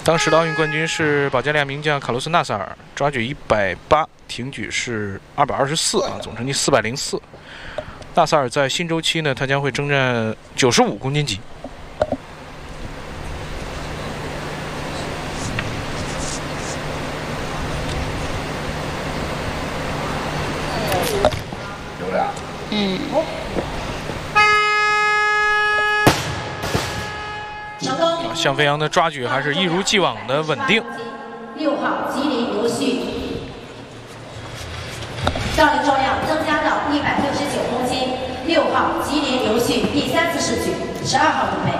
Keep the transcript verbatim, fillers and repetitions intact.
当时的奥运冠军是保加利亚名将卡洛斯·纳萨尔，抓举一百八，挺举是二百二十四啊，总成绩四百零四。纳萨尔在新周期呢，他将会征战九十五公斤级。 有俩。嗯。 向飞扬的抓举还是一如既往的稳定。 六号吉林刘旭，杠铃重量增加到一百六十九公斤。六号吉林刘旭第三次试举，十二号准备。